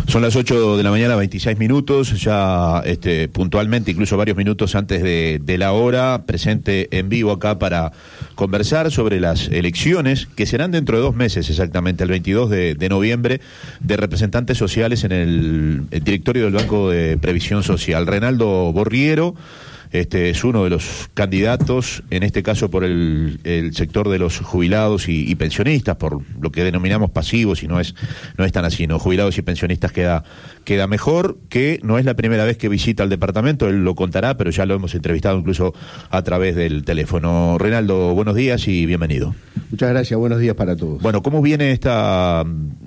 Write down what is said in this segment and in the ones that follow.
Son las 8 de la mañana, 26 minutos, ya puntualmente, incluso varios minutos antes de la hora, presente en vivo acá para conversar sobre las elecciones que serán dentro de 2 meses exactamente, el 22 de noviembre, de representantes sociales en el directorio del Banco de Previsión Social. Reinaldo Borriero es uno de los candidatos, en este caso por el sector de los jubilados y pensionistas, por lo que denominamos pasivos, y no es tan así, ¿no? Jubilados y pensionistas queda mejor, que no es la primera vez que visita el departamento, él lo contará, pero ya lo hemos entrevistado incluso a través del teléfono. Reinaldo, buenos días y bienvenido. Muchas gracias, buenos días para todos. Bueno, ¿cómo viene esta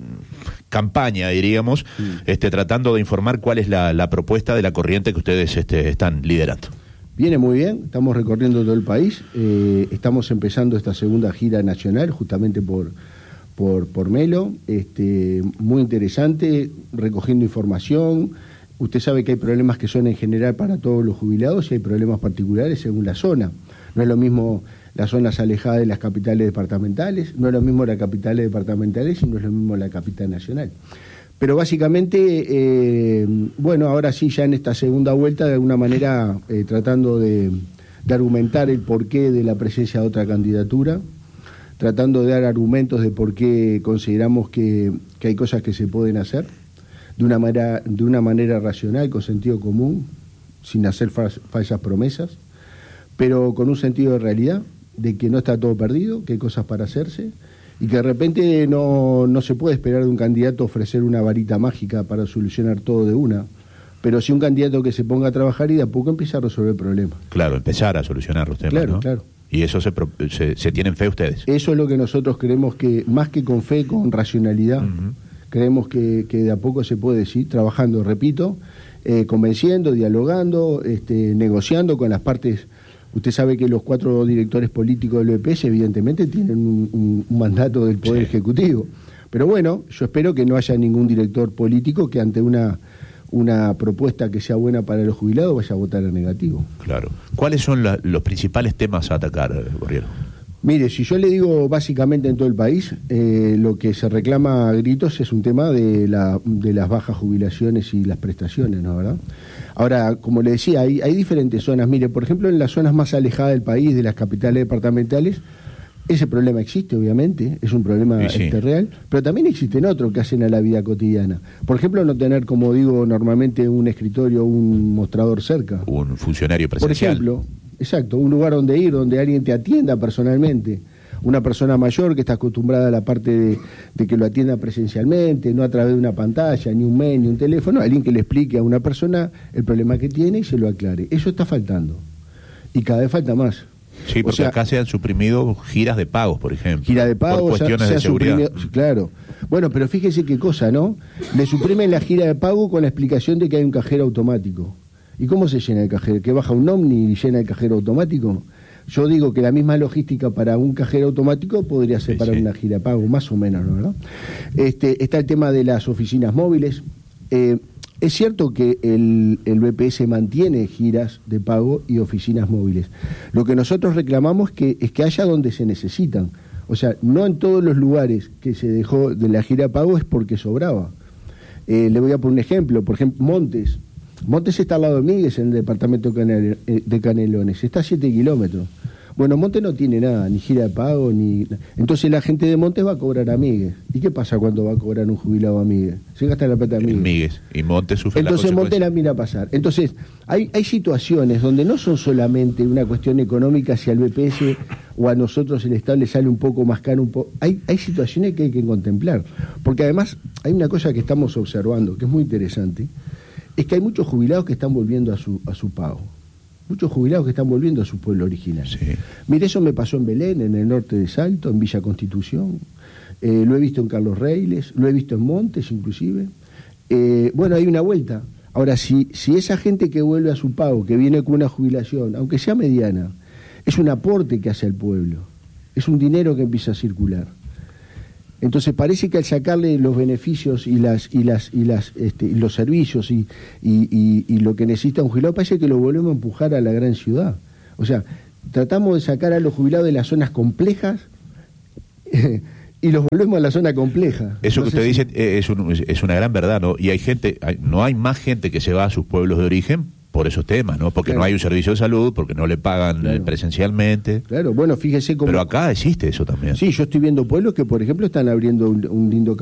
campaña, diríamos, tratando de informar cuál es la propuesta de la corriente que ustedes están liderando? Viene muy bien, estamos recorriendo todo el país, estamos empezando esta segunda gira nacional justamente por Melo, muy interesante, recogiendo información. Usted sabe que hay problemas que son en general para todos los jubilados y hay problemas particulares según la zona. No es lo mismo las zonas alejadas de las capitales departamentales, no es lo mismo las capitales departamentales y no es lo mismo la capital nacional. Pero básicamente, ahora sí, ya en esta segunda vuelta, de alguna manera tratando de argumentar el porqué de la presencia de otra candidatura, tratando de dar argumentos de por qué consideramos que hay cosas que se pueden hacer de una manera racional, con sentido común, sin hacer falsas promesas, pero con un sentido de realidad, de que no está todo perdido, que hay cosas para hacerse, y que de repente no se puede esperar de un candidato ofrecer una varita mágica para solucionar todo de una, pero sí un candidato que se ponga a trabajar y de a poco empieza a resolver el problema. Claro, empezar a solucionar los temas, claro, ¿no? Claro. ¿Y eso se tienen fe ustedes? Eso es lo que nosotros creemos, que más que con fe, con racionalidad, creemos que de a poco se puede, sí, trabajando, repito, convenciendo, dialogando, negociando con las partes. Usted sabe que los 4 directores políticos del BPS evidentemente tienen un mandato del Poder Ejecutivo. Pero bueno, yo espero que no haya ningún director político que ante una propuesta que sea buena para los jubilados vaya a votar en negativo. Claro. ¿Cuáles son los principales temas a atacar, Borriero? Mire, si yo le digo básicamente en todo el país, lo que se reclama a gritos es un tema de las bajas jubilaciones y las prestaciones, ¿no, verdad? Ahora, como le decía, hay diferentes zonas. Mire, por ejemplo, en las zonas más alejadas del país, de las capitales departamentales, ese problema existe, obviamente, es un problema real, pero también existen otros que hacen a la vida cotidiana. Por ejemplo, no tener, como digo, normalmente un escritorio o un mostrador cerca. Un funcionario presencial. Por ejemplo, exacto, un lugar donde ir, donde alguien te atienda personalmente. Una persona mayor que está acostumbrada a la parte de que lo atienda presencialmente, no a través de una pantalla, ni un mail, ni un teléfono, alguien que le explique a una persona el problema que tiene y se lo aclare. Eso está faltando. Y cada vez falta más. Sí, porque acá se han suprimido giras de pagos, por ejemplo. Giras de pagos, por cuestiones de seguridad. Claro. Bueno, pero fíjese qué cosa, ¿no? Le suprimen la gira de pago con la explicación de que hay un cajero automático. ¿Y cómo se llena el cajero? ¿Que baja un Omni y llena el cajero automático? Yo digo que la misma logística para un cajero automático podría ser para una gira de pago, más o menos, ¿no? ¿Verdad? Está el tema de las oficinas móviles. Es cierto que el BPS mantiene giras de pago y oficinas móviles. Lo que nosotros reclamamos es que haya donde se necesitan. O sea, no en todos los lugares que se dejó de la gira de pago es porque sobraba. Le voy a poner un ejemplo. Por ejemplo, Montes. Montes está al lado de Migues, en el departamento de Canelones, está a 7 kilómetros. Bueno, Montes no tiene nada, ni gira de pago, ni... Entonces la gente de Montes va a cobrar a Migues. ¿Y qué pasa cuando va a cobrar un jubilado a Migues? Se gasta la plata a Migues. Migues. Y Montes sufre entonces Montes la mira pasar. Entonces, hay situaciones donde no son solamente una cuestión económica, si al BPS o a nosotros el Estado le sale un poco más caro, hay situaciones que hay que contemplar. Porque además hay una cosa que estamos observando, que es muy interesante, es que hay muchos jubilados que están volviendo a su pago. Muchos jubilados que están volviendo a su pueblo original. Sí. Mire, eso me pasó en Belén, en el norte de Salto, en Villa Constitución. Lo he visto en Carlos Reiles, lo he visto en Montes inclusive. Bueno, hay una vuelta. Ahora, si esa gente que vuelve a su pago, que viene con una jubilación, aunque sea mediana, es un aporte que hace al pueblo, es un dinero que empieza a circular. Entonces parece que al sacarle los beneficios y los servicios y lo que necesita un jubilado, parece que lo volvemos a empujar a la gran ciudad. O sea, tratamos de sacar a los jubilados de las zonas complejas y los volvemos a la zona compleja. Eso No que sé usted si- dice es una gran verdad, ¿no? Y hay gente, no hay más gente que se va a sus pueblos de origen por esos temas, ¿no? Porque Claro. no hay un servicio de salud, porque no le pagan Claro. presencialmente. Claro, bueno, fíjese cómo... Pero acá existe eso también. Sí, yo estoy viendo pueblos que, por ejemplo, están abriendo un lindo